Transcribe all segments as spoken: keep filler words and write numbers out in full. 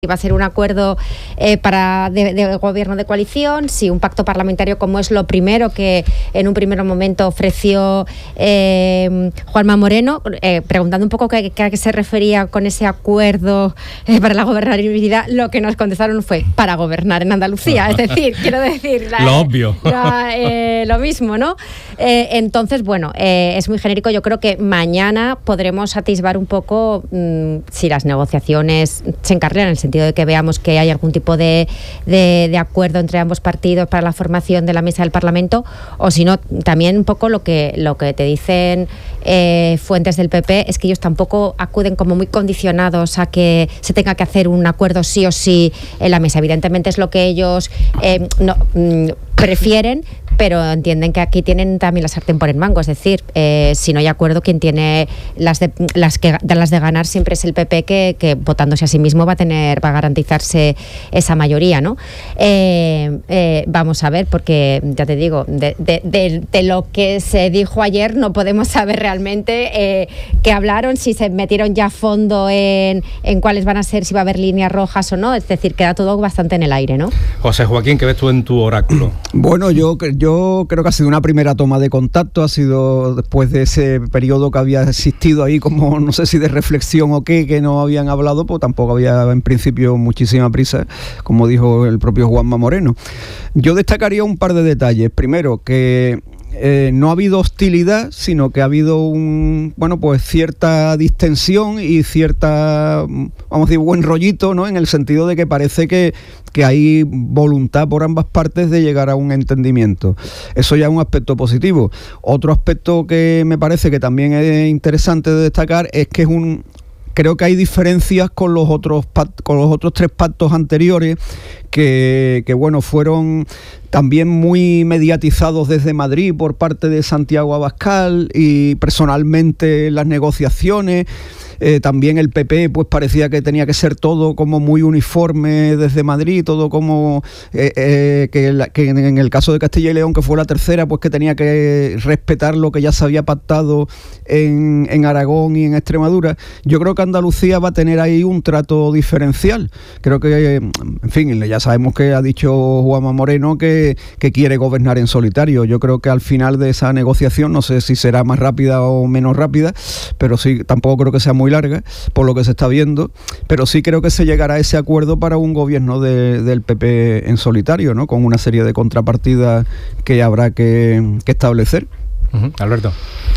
va a ser un acuerdo eh, para de, de gobierno de coalición, si un pacto parlamentario, como es lo primero que en un primer momento ofreció eh, Juanma Moreno, eh, preguntando un poco qué, qué, a qué se refería con ese acuerdo eh, para la gobernabilidad. Lo que nos contestaron fue para gobernar en Andalucía, es decir, quiero decir la, lo obvio, la, eh, lo mismo, ¿no? Eh, entonces, bueno, eh, es muy genérico. Yo creo que mañana podremos atisbar un poco mmm, si las negociaciones se encarrilan en el sentido de que veamos que hay algún tipo de, de, de acuerdo entre ambos partidos para la formación de la mesa del Parlamento, o si no, también un poco lo que, lo que te dicen eh, fuentes del P P es que ellos tampoco acuden como muy condicionados a que se tenga que hacer un acuerdo sí o sí en la mesa. Evidentemente es lo que ellos eh, no, mm, prefieren, pero entienden que aquí tienen también la sartén por el mango, es decir, eh, si no hay acuerdo, quien tiene las de las que de las de ganar siempre es el P P, que, que votándose a sí mismo va a tener, va a garantizarse esa mayoría, ¿no? Eh, eh, vamos a ver, porque ya te digo, de, de, de, de lo que se dijo ayer no podemos saber realmente eh, qué hablaron, si se metieron ya a fondo en, en cuáles van a ser, si va a haber líneas rojas o no, es decir, queda todo bastante en el aire, ¿no? José Joaquín, ¿qué ves tú en tu oráculo? Bueno, yo, yo creo que ha sido una primera toma de contacto, ha sido después de ese periodo que había existido ahí, como no sé si de reflexión o qué, que no habían hablado, pues tampoco había en principio muchísima prisa, como dijo el propio Juanma Moreno. Yo destacaría un par de detalles. Primero, que Eh, no ha habido hostilidad, sino que ha habido un, bueno, pues cierta distensión y cierta, vamos a decir, buen rollito, ¿no? En el sentido de que parece que, que hay voluntad por ambas partes de llegar a un entendimiento. Eso ya es un aspecto positivo. Otro aspecto que me parece que también es interesante de destacar es que es un... Creo que hay diferencias con los otros con los otros tres pactos anteriores que, que bueno, fueron también muy mediatizados desde Madrid por parte de Santiago Abascal y personalmente las negociaciones. Eh, también el P P pues parecía que tenía que ser todo como muy uniforme desde Madrid, todo como eh, eh, que, la, que en el caso de Castilla y León, que fue la tercera, pues que tenía que respetar lo que ya se había pactado en, en Aragón y en Extremadura. Yo creo que Andalucía va a tener ahí un trato diferencial. Creo que, en fin, ya sabemos que ha dicho Juanma Moreno que, que quiere gobernar en solitario. Yo creo que al final de esa negociación, no sé si será más rápida o menos rápida, pero sí, tampoco creo que sea muy larga por lo que se está viendo, pero sí creo que se llegará a ese acuerdo para un gobierno de, del P P en solitario, ¿no? Con una serie de contrapartidas que habrá que, que establecer. Uh-huh. Alberto.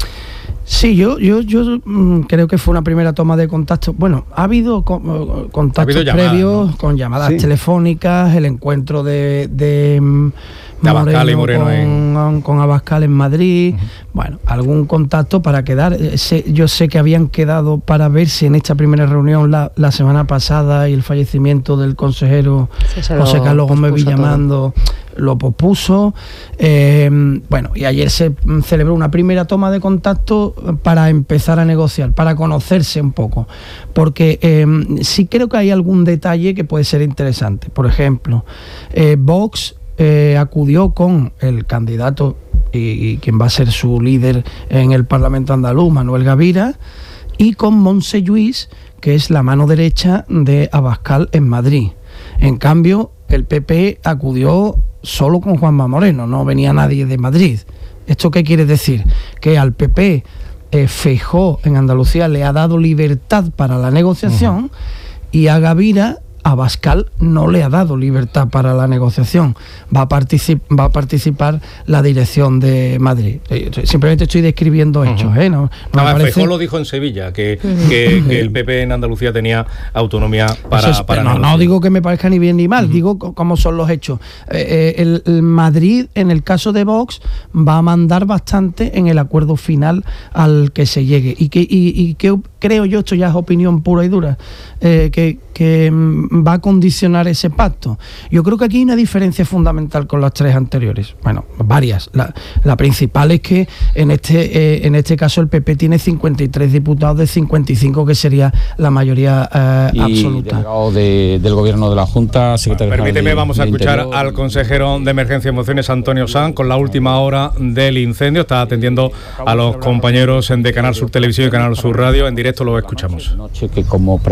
Sí, yo, yo, yo mmm, creo que fue una primera toma de contacto. Bueno, ha habido co- contactos ha habido llamadas, previos, ¿no? Con llamadas sí. telefónicas, el encuentro de, de, de Abascal y Moreno con, en... con Abascal en Madrid. Uh-huh. Bueno, algún contacto para quedar. Sé, yo sé que habían quedado para verse en esta primera reunión la, la semana pasada, y el fallecimiento del consejero sí, José Carlos Gómez Villamando todo. Lo pospuso. Eh, bueno, y ayer se celebró una primera toma de contacto para empezar a negociar, para conocerse un poco, porque eh, sí creo que hay algún detalle que puede ser interesante. Por ejemplo, eh, Vox eh, acudió con el candidato y, y quien va a ser su líder en el Parlamento andaluz, Manuel Gavira, y con Montse Lluís, que es la mano derecha de Abascal en Madrid. En cambio, el P P acudió solo con Juanma Moreno, no venía nadie de Madrid. ¿Esto qué quiere decir? Que al P P eh, Feijóo en Andalucía le ha dado libertad para la negociación, uh-huh. y a Gavira, Abascal no le ha dado libertad para la negociación. Va a, particip- va a participar la dirección de Madrid. Simplemente estoy describiendo uh-huh. hechos, ¿eh? No, no Nada, parece... Feijóo lo dijo en Sevilla, que, que, que el P P en Andalucía tenía autonomía para... Pues es, para no, no digo que me parezca ni bien ni mal, uh-huh. digo c- cómo son los hechos. Eh, eh, el, el Madrid, en el caso de Vox, va a mandar bastante en el acuerdo final al que se llegue. Y que, y, y que creo yo, esto ya es opinión pura y dura, eh, que, que va a condicionar ese pacto. Yo creo que aquí hay una diferencia fundamental con las tres anteriores. Bueno, varias. La, la principal es que en este eh, en este caso el P P tiene cincuenta y tres diputados de cincuenta y cinco, que sería la mayoría eh, y absoluta. Delegado de, del Gobierno de la Junta, secretario bueno, Permíteme, de, vamos a de escuchar Interior. al consejero de Emergencia y Emociones, Antonio Sanz, con la última hora del incendio. Está atendiendo a los compañeros de Canal Sur Televisión y Canal Sur Radio. En directo lo escuchamos. Noche que, como preveíamos,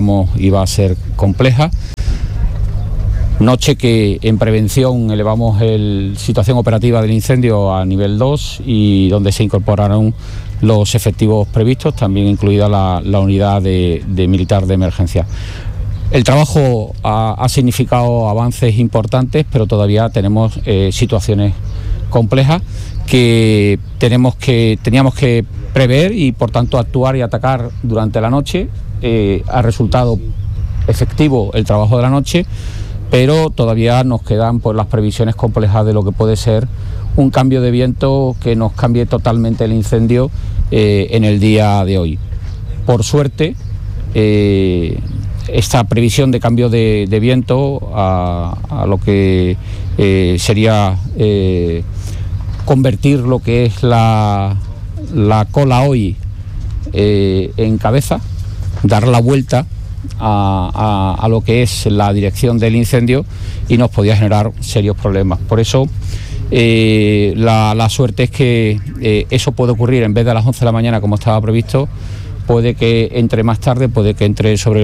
pensábamos iba a ser compleja. Noche que en prevención elevamos la situación operativa del incendio a nivel dos y donde se incorporaron los efectivos previstos, también incluida la, la unidad de, de militar de emergencia. El trabajo ha, ha significado avances importantes, pero todavía tenemos eh, situaciones complejas que tenemos que teníamos que prever y por tanto actuar y atacar durante la noche. Eh, ha resultado efectivo el trabajo de la noche, pero todavía nos quedan pues las previsiones complejas de lo que puede ser un cambio de viento que nos cambie totalmente el incendio eh, en el día de hoy. Por suerte, eh, esta previsión de cambio de, de viento a, a lo que eh, sería eh, convertir lo que es la, la cola hoy eh, en cabeza, dar la vuelta a, a, a lo que es la dirección del incendio y nos podía generar serios problemas. Por eso eh, la, la suerte es que eh, eso puede ocurrir en vez de a las once de la mañana como estaba previsto. Puede que entre más tarde, puede que entre sobre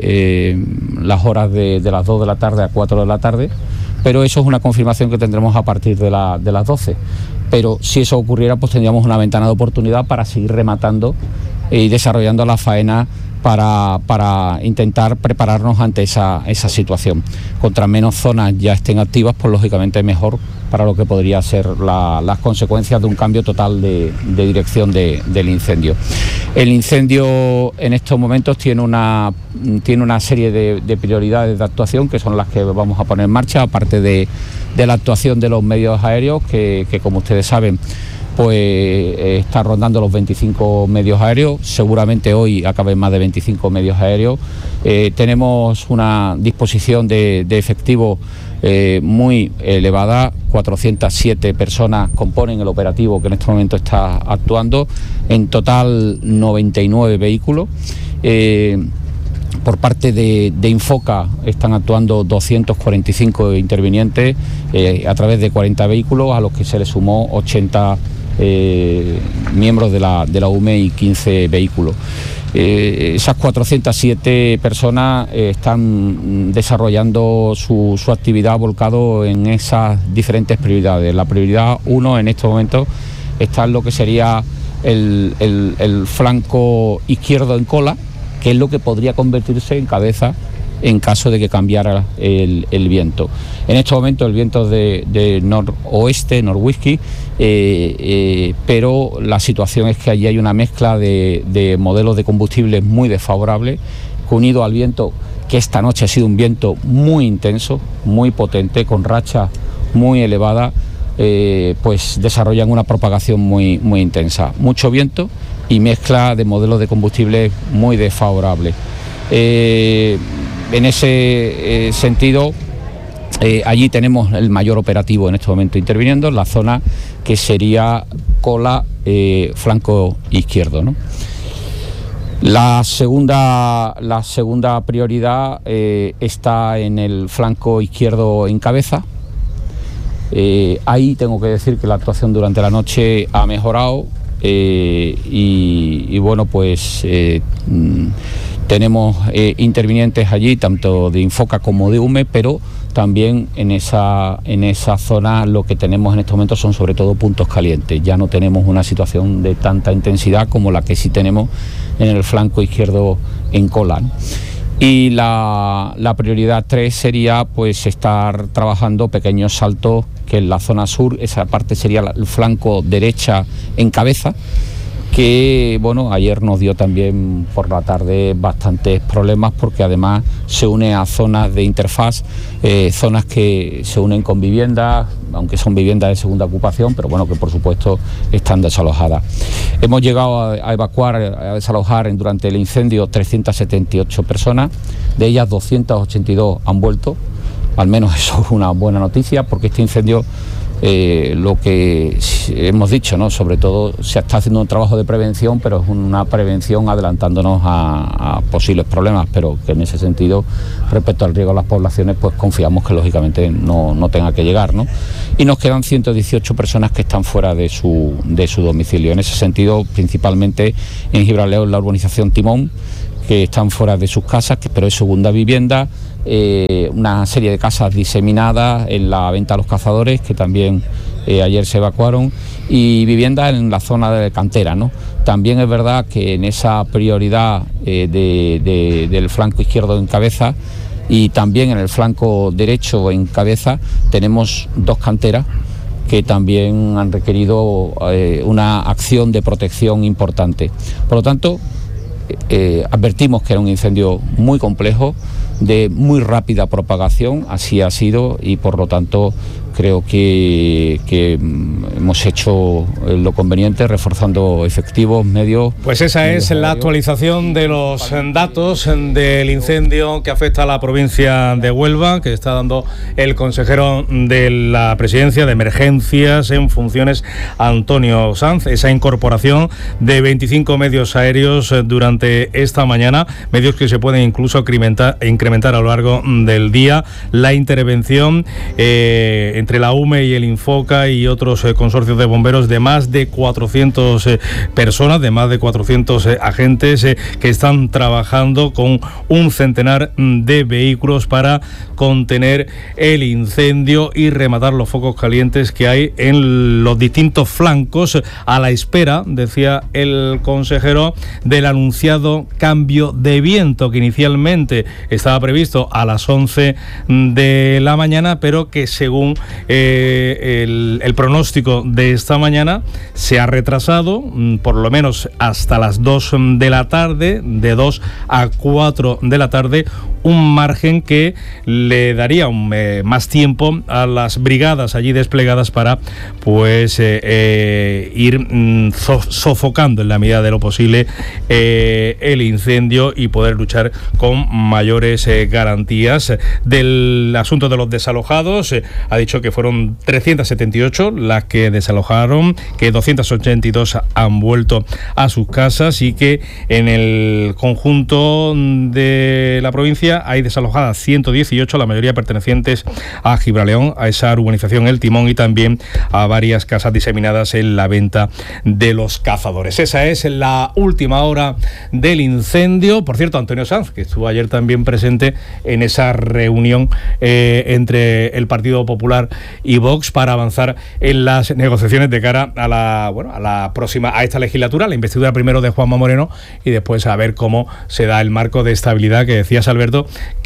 eh, las horas de, de las dos de la tarde a cuatro de la tarde, pero eso es una confirmación que tendremos a partir de, la, de las doce. Pero si eso ocurriera, pues tendríamos una ventana de oportunidad para seguir rematando y desarrollando la faena para, para intentar prepararnos ante esa, esa situación. Contra menos zonas ya estén activas, pues lógicamente mejor para lo que podría ser la, las consecuencias de un cambio total de, de dirección de, del incendio. El incendio en estos momentos tiene una, tiene una serie de, de prioridades de actuación que son las que vamos a poner en marcha, aparte de, de la actuación de los medios aéreos, que, que como ustedes saben, pues eh, está rondando los veinticinco medios aéreos, seguramente hoy acaben más de veinticinco medios aéreos. Eh, tenemos una disposición de, de efectivo eh, muy elevada, cuatrocientas siete personas componen el operativo que en este momento está actuando, en total noventa y nueve vehículos. Eh, Por parte de, de Infoca están actuando doscientos cuarenta y cinco intervinientes eh, a través de cuarenta vehículos, a los que se le sumó ochenta eh, miembros de la, de la U M E y quince vehículos. Eh, esas cuatrocientas siete personas eh, están desarrollando su, su actividad volcado en esas diferentes prioridades. La prioridad uno en estos momentos está en lo que sería el, el, el flanco izquierdo en cola, que es lo que podría convertirse en cabeza en caso de que cambiara el, el viento. En este momento el viento es de, de noroeste, norwhisky, eh, eh, pero la situación es que allí hay una mezcla de, de modelos de combustibles muy desfavorables, que unido al viento, que esta noche ha sido un viento muy intenso, muy potente, con rachas muy elevadas, eh, pues desarrollan una propagación muy, muy intensa. Mucho viento y mezcla de modelos de combustible muy desfavorables. Eh, en ese eh, sentido, eh, allí tenemos el mayor operativo en este momento interviniendo, en la zona que sería cola, eh, flanco izquierdo, ¿no? La segunda, la segunda prioridad eh, está en el flanco izquierdo en cabeza. Eh, ahí tengo que decir que la actuación durante la noche ha mejorado. Eh, y, y bueno, pues eh, tenemos eh, intervinientes allí, tanto de Infoca como de U M E, pero también en esa, en esa zona lo que tenemos en estos momentos son sobre todo puntos calientes. Ya no tenemos una situación de tanta intensidad como la que sí tenemos en el flanco izquierdo en cola, ¿no? Y la, la prioridad tres sería pues estar trabajando pequeños saltos, que en la zona sur, esa parte sería el flanco derecha en cabeza, que bueno, ayer nos dio también por la tarde bastantes problemas, porque además se une a zonas de interfaz, eh, zonas que se unen con viviendas, aunque son viviendas de segunda ocupación, pero bueno, que por supuesto están desalojadas. Hemos llegado a, a evacuar, a desalojar en, durante el incendio trescientas setenta y ocho personas, de ellas doscientas ochenta y dos han vuelto. Al menos eso es una buena noticia, porque este incendio, eh, lo que hemos dicho, ¿no?, sobre todo se está haciendo un trabajo de prevención, pero es una prevención adelantándonos a, a posibles problemas, pero que en ese sentido, respecto al riesgo de las poblaciones, pues confiamos que lógicamente no, no tenga que llegar, ¿no? Y nos quedan ciento dieciocho personas que están fuera de su, de su domicilio. En ese sentido, principalmente en Gibraleón, la urbanización Timón, que están fuera de sus casas, que, pero es segunda vivienda, eh, una serie de casas diseminadas en la venta a los cazadores, que también eh, ayer se evacuaron, y viviendas en la zona de cantera, ¿no? También es verdad que en esa prioridad eh, de, de, del flanco izquierdo en Cabeza y también en el flanco derecho en Cabeza tenemos dos canteras que también han requerido eh, una acción de protección importante. Por lo tanto, eh, advertimos que era un incendio muy complejo, de muy rápida propagación, así ha sido, y por lo tanto creo que, que hemos hecho lo conveniente reforzando efectivos, medios. Pues esa es la actualización de los datos del incendio que afecta a la provincia de Huelva, que está dando el consejero de la Presidencia de Emergencias en funciones, Antonio Sanz. Esa incorporación de veinticinco medios aéreos durante esta mañana, medios que se pueden incluso incrementar, incrementar a lo largo del día. La intervención eh, entre la U M E y el Infoca y otros eh, consorcios de bomberos de más de cuatrocientas eh, personas, de más de cuatrocientos eh, agentes eh, que están trabajando con un centenar de vehículos para contener el incendio y rematar los focos calientes que hay en los distintos flancos, a la espera, decía el consejero, del anunciado cambio de viento que inicialmente estaba previsto a las once de la mañana, pero que según eh, el, el pronóstico de esta mañana se ha retrasado por lo menos hasta las dos de la tarde, de dos a cuatro de la tarde, un margen que le daría un, eh, más tiempo a las brigadas allí desplegadas para pues eh, eh, ir mm, so, sofocando en la medida de lo posible eh, el incendio y poder luchar con mayores eh, garantías. Del asunto de los desalojados, eh, ha dicho que fueron trescientas setenta y ocho las que desalojaron, que doscientas ochenta y dos han vuelto a sus casas y que en el conjunto de la provincia hay desalojadas ciento dieciocho, la mayoría pertenecientes a Gibraleón, a esa urbanización El Timón, y también a varias casas diseminadas en la venta de los cazadores. Esa es la última hora del incendio. Por cierto, Antonio Sanz, que estuvo ayer también presente en esa reunión eh, entre el Partido Popular y Vox para avanzar en las negociaciones de cara a la, bueno, a la próxima, a esta legislatura, la investidura primero de Juanma Moreno y después a ver cómo se da el marco de estabilidad que decías, Alberto,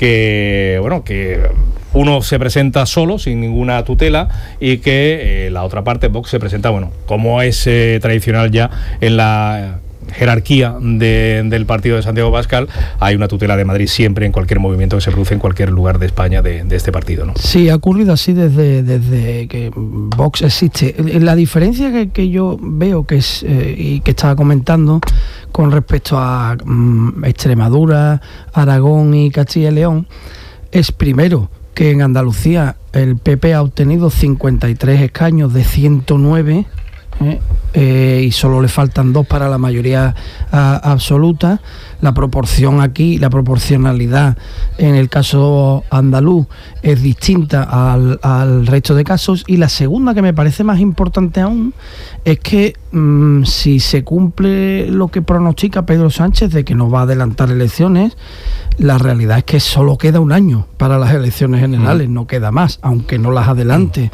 que bueno, que uno se presenta solo, sin ninguna tutela, y que eh, la otra parte, Vox, se presenta, bueno, como es eh, tradicional ya en la jerarquía de, del partido de Santiago Abascal, hay una tutela de Madrid siempre en cualquier movimiento que se produce en cualquier lugar de España de, de este partido, ¿no? Sí, ha ocurrido así desde, desde que Vox existe. La diferencia que, que yo veo que es eh, y que estaba comentando con respecto a um, Extremadura, Aragón y Castilla y León es, primero, que en Andalucía el P P ha obtenido cincuenta y tres escaños de ciento nueve, ¿eh? Eh, y solo le faltan dos para la mayoría a, absoluta. La proporción aquí, la proporcionalidad en el caso andaluz es distinta al, al resto de casos. Y la segunda, que me parece más importante aún, es que mmm, si se cumple lo que pronostica Pedro Sánchez de que no va a adelantar elecciones, la realidad es que solo queda un año para las elecciones generales, no queda más, aunque no las adelante.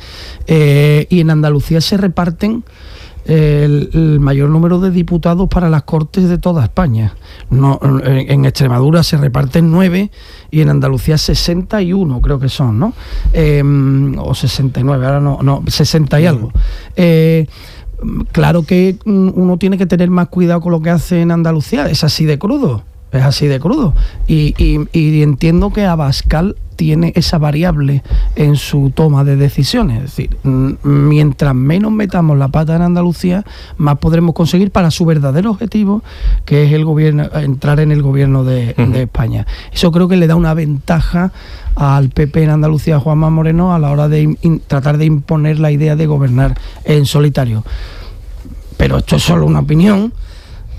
Eh, y en Andalucía se reparten El, el mayor número de diputados para las Cortes de toda España. No, en, en Extremadura se reparten nueve y en Andalucía sesenta y uno, creo que son, ¿no? Eh, o sesenta y nueve, ahora no, no, sesenta y algo. Eh, claro que uno tiene que tener más cuidado con lo que hace en Andalucía, es así de crudo, es así de crudo. Y, y, y entiendo que Abascal tiene esa variable en su toma de decisiones. Es decir, mientras menos metamos la pata en Andalucía, más podremos conseguir para su verdadero objetivo, que es el gobierno, entrar en el gobierno de, uh-huh. de España. Eso creo que le da una ventaja al P P en Andalucía, Juanma Moreno, a la hora de in, tratar de imponer la idea de gobernar en solitario. Pero esto es solo una opinión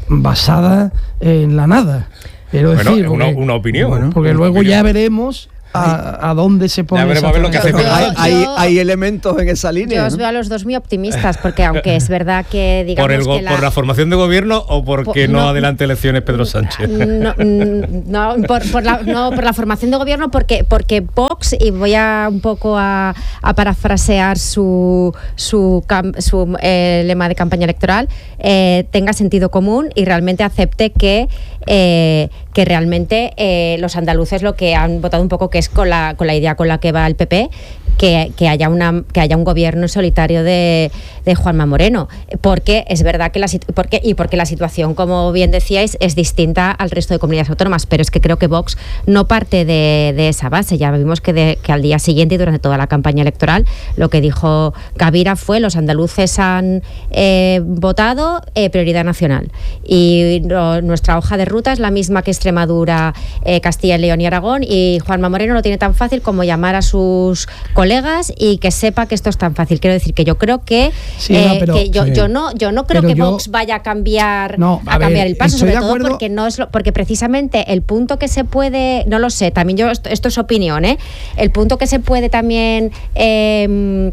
basada en la nada. Pero bueno, decir, una, porque, una opinión. Bueno, porque una luego opinión. ya veremos a, a dónde se pone. Ya veremos a ver lo que hace. Hay, hay, hay elementos en esa línea. Yo os ¿no? veo a los dos muy optimistas, porque aunque es verdad que digamos ¿Por, el go- que la, ¿Por la formación de gobierno o porque por, no, no adelante elecciones Pedro Sánchez? No, no, por, por la, no, por la formación de gobierno, porque, porque Vox, y voy a un poco a, a parafrasear su, su, su eh, lema de campaña electoral, eh, tenga sentido común y realmente acepte que, eh, que realmente eh, los andaluces lo que han votado un poco que es con la, con la idea con la que va el P P, que, que, haya, una, que haya un gobierno solitario de, de Juanma Moreno, porque es verdad que la, porque, y porque la situación, como bien decíais, es distinta al resto de comunidades autónomas, pero es que creo que Vox no parte de, de esa base. Ya vimos que, de, que al día siguiente y durante toda la campaña electoral lo que dijo Gavira fue: los andaluces han eh, votado eh, prioridad nacional, y no, nuestra hoja de ruta es la misma que Extremadura, eh, Castilla y León y Aragón, y Juanma Moreno lo tiene tan fácil como llamar a sus colegas y que sepa que esto es tan fácil. Quiero decir que yo creo que, sí, eh, no, pero, que yo, sí. yo no yo no creo pero que yo, Vox vaya a cambiar no, a, a ver, cambiar el paso, sobre todo acuerdo, porque no es lo, porque precisamente el punto que se puede, no lo sé, también yo esto, esto es opinión, ¿eh? El punto que se puede también eh,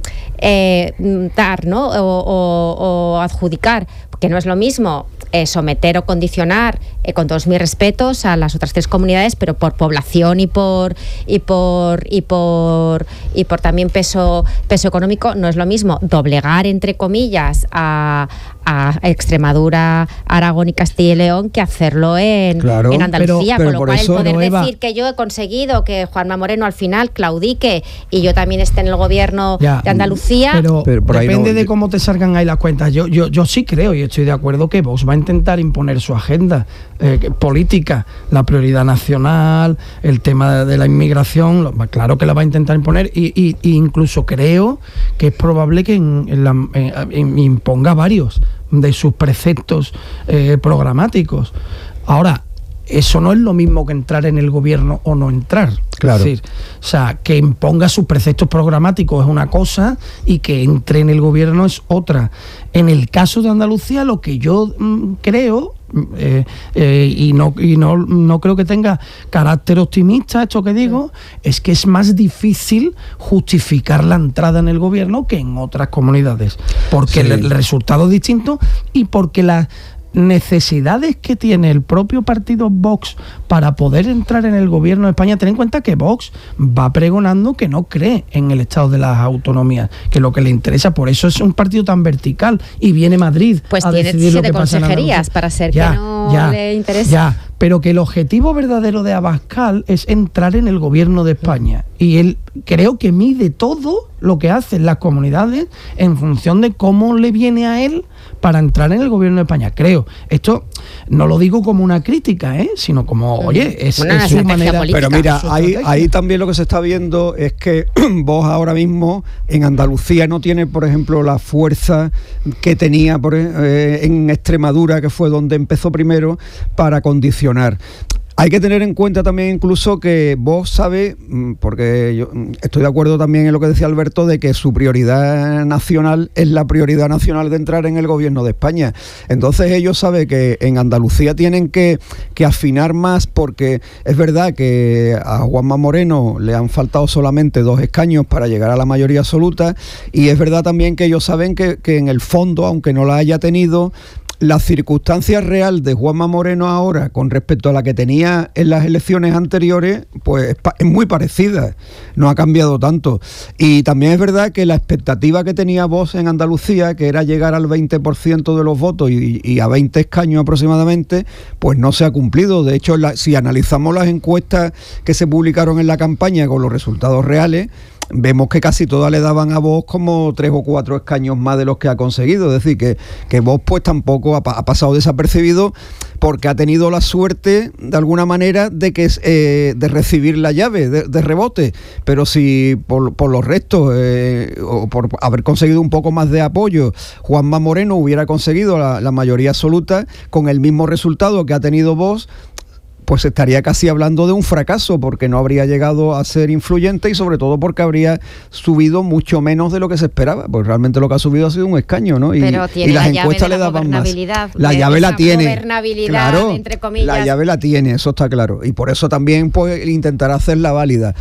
eh, dar, ¿no? O, o, o adjudicar, que no es lo mismo eh, someter o condicionar, eh, con todos mis respetos, a las otras tres comunidades, pero por población y por y por y por y por también peso peso económico, no es lo mismo doblegar entre comillas a, a Extremadura, Aragón y Castilla y León que hacerlo en, claro, en Andalucía, pero, pero con lo cual eso, el poder no, Eva, decir que yo he conseguido que Juanma Moreno al final claudique y yo también esté en el gobierno ya, de Andalucía, pero, pero por ahí depende no, de yo, cómo te salgan ahí las cuentas. Yo, yo, yo sí creo y estoy de acuerdo que Vox va a intentar imponer su agenda eh, política, la prioridad nacional, el tema de la inmigración, lo, claro que la va a intentar imponer, y, y, y incluso creo que es probable que en, en la, en, en, imponga varios de sus preceptos eh, programáticos. Ahora, eso no es lo mismo que entrar en el gobierno o no entrar. Claro. Es decir, o sea, que imponga sus preceptos programáticos es una cosa y que entre en el gobierno es otra. En el caso de Andalucía, lo que yo mmm, creo, eh, eh, y, no, y no, no creo que tenga carácter optimista esto que digo, es que es más difícil justificar la entrada en el gobierno que en otras comunidades, porque sí. el, el resultado es distinto y porque la necesidades que tiene el propio partido Vox para poder entrar en el gobierno de España. Ten en cuenta que Vox va pregonando que no cree en el estado de las autonomías, que lo que le interesa, por eso es un partido tan vertical, y viene Madrid pues a tiene decidir lo que pasa en consejerías para ser ya, que no ya, le interesa. Ya, pero que el objetivo verdadero de Abascal es entrar en el gobierno de España, y él creo que mide todo lo que hacen las comunidades en función de cómo le viene a él para entrar en el gobierno de España. Creo, esto no lo digo como una crítica, ¿eh? sino como, oye, es, bueno, es su manera. política. Pero mira, ahí, ahí también lo que se está viendo es que Vox ahora mismo en Andalucía no tiene, por ejemplo, la fuerza que tenía por, eh, en Extremadura, que fue donde empezó primero, para condicionar. Hay que tener en cuenta también incluso que Vox sabe, porque yo estoy de acuerdo también en lo que decía Alberto, de que su prioridad nacional es la prioridad nacional de entrar en el gobierno de España. Entonces ellos saben que en Andalucía tienen que, que afinar más, porque es verdad que a Juanma Moreno le han faltado solamente dos escaños para llegar a la mayoría absoluta, y es verdad también que ellos saben que, que en el fondo, aunque no la haya tenido, la circunstancia real de Juanma Moreno ahora con respecto a la que tenía en las elecciones anteriores, pues es muy parecida, no ha cambiado tanto. Y también es verdad que la expectativa que tenía Vox en Andalucía, que era llegar al veinte por ciento de los votos y, y a veinte escaños aproximadamente, pues no se ha cumplido. De hecho, la, si analizamos las encuestas que se publicaron en la campaña con los resultados reales, vemos que casi todas le daban a Vox como tres o cuatro escaños más de los que ha conseguido. Es decir, que, que Vox pues tampoco ha, ha pasado desapercibido, porque ha tenido la suerte, de alguna manera, de que eh, de recibir la llave de, de rebote. Pero si por, por los restos, eh, o por haber conseguido un poco más de apoyo, Juanma Moreno hubiera conseguido la, la mayoría absoluta, con el mismo resultado que ha tenido Vox, pues estaría casi hablando de un fracaso, porque no habría llegado a ser influyente y sobre todo porque habría subido mucho menos de lo que se esperaba, pues realmente lo que ha subido ha sido un escaño, ¿no? Y, Pero tiene y las la encuestas llave de le la daban más. La de llave la esa tiene. Gobernabilidad, claro, entre comillas. la llave la tiene, eso está claro. Y por eso también pues intentará hacerla válida.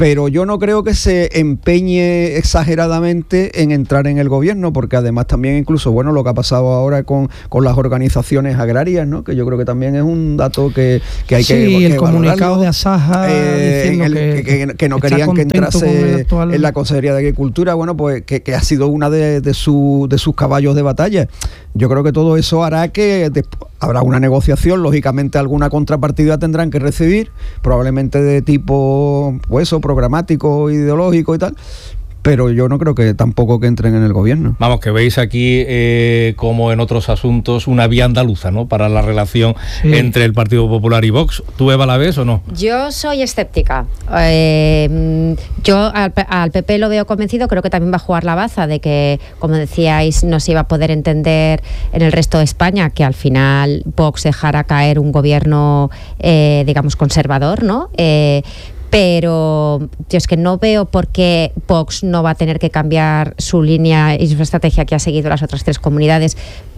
pero yo no creo que se empeñe exageradamente en entrar en el gobierno, porque además también incluso, bueno, lo que ha pasado ahora con, con las organizaciones agrarias, ¿no? Que yo creo que también es un dato que, que hay sí, que Sí, el que comunicado de Asaja eh, diciendo el, que, que, que, que no querían que entrase actual... en la Consejería de Agricultura, bueno, pues que, que ha sido una de, de, su, de sus caballos de batalla. Yo creo que todo eso hará que después habrá una negociación, lógicamente alguna contrapartida tendrán que recibir, probablemente de tipo, pues eso, programático, ideológico y tal, pero yo no creo que tampoco que entren en el gobierno. Vamos, que veis aquí, eh, como en otros asuntos, una vía andaluza, ¿no?, para la relación sí. entre el Partido Popular y Vox. ¿Tú, Eva, la ves o no? Yo soy escéptica. Eh, yo al, al P P lo veo convencido, creo que también va a jugar la baza de que, como decíais, no se iba a poder entender en el resto de España que al final Vox dejara caer un gobierno, eh, digamos, conservador, ¿no? Eh, pero yo es que no veo por qué Vox no va a tener que cambiar su línea y su estrategia que ha seguido las otras tres comunidades,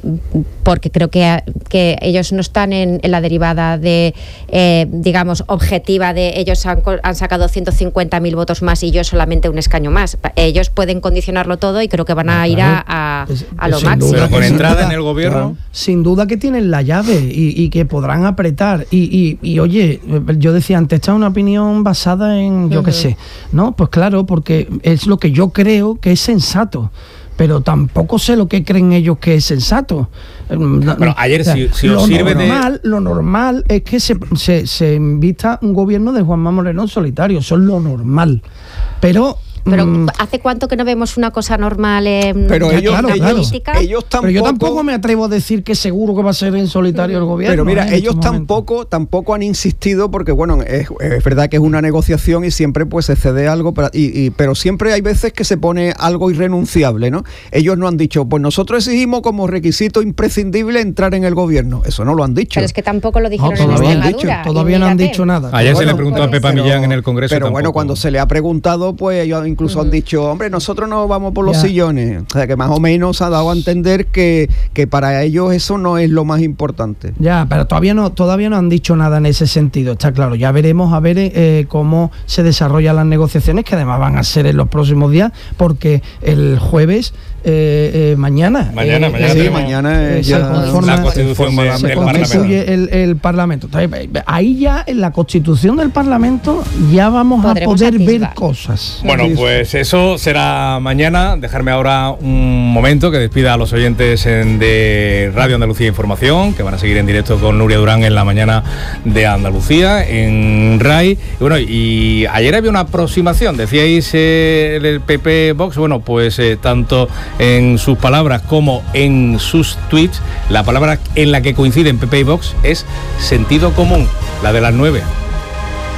porque creo que, que ellos no están en, en la derivada de, eh, digamos, objetiva de ellos han, han sacado ciento cincuenta mil votos más y yo solamente un escaño más. Ellos pueden condicionarlo todo y creo que van a ah, ir a, a, pues, a lo máximo. Pero con entrada en el gobierno... Claro. Sin duda que tienen la llave y, y que podrán apretar. Y, y, y oye, yo decía antes, esta es una opinión basada en, yo uh-huh. qué sé, ¿no? Pues claro, porque es lo que yo creo que es sensato. Pero tampoco sé lo que creen ellos que es sensato. Bueno, ayer, o sea, si, si os lo sirve normal, de... Lo normal es que se, se, se invista un gobierno de Juanma Moreno en solitario, eso es lo normal. Pero... Pero ¿hace cuánto que no vemos una cosa normal en pero la ellos, claro, ellos, política? Ellos tampoco, pero yo tampoco me atrevo a decir que seguro que va a ser en solitario el gobierno. Pero mira, ¿eh? ellos tampoco tampoco han insistido porque, bueno, es, es verdad que es una negociación y siempre pues se cede algo, pero, y, y, pero siempre hay veces que se pone algo irrenunciable, ¿no? Ellos no han dicho, pues nosotros exigimos como requisito imprescindible entrar en el gobierno. Eso no lo han dicho. Pero es que tampoco lo dijeron no, en todavía Extremadura. Dicho, todavía no han dicho nada. Ayer bueno, se le preguntó a Pepa pero, Millán en el Congreso. Pero tampoco. Bueno, cuando se le ha preguntado, pues ellos incluso mm. han dicho, hombre, nosotros no vamos por los ya. sillones. O sea, que más o menos ha dado a entender que, que para ellos eso no es lo más importante. Ya, pero todavía no todavía no han dicho nada en ese sentido, está claro. Ya veremos a ver eh, cómo se desarrollan las negociaciones, que además van a ser en los próximos días, porque el jueves... Eh, eh, mañana mañana, eh, mañana, sí, tenemos, mañana eh, ya se conforma, la constitución se, se constituye el, el Parlamento. Entonces, ahí ya en la constitución del Parlamento ya vamos Podremos a poder atisbar. ver cosas. Bueno, pues eso será mañana. Dejarme ahora un momento que despida a los oyentes en, de Radio Andalucía Información, que van a seguir en directo con Nuria Durán en la mañana de Andalucía en R A I. Y bueno, y ayer había una aproximación, decíais eh, el P P Vox, bueno, pues eh, tanto en sus palabras como en sus tweets, la palabra en la que coinciden P P y Vox es sentido común, la de las nueve.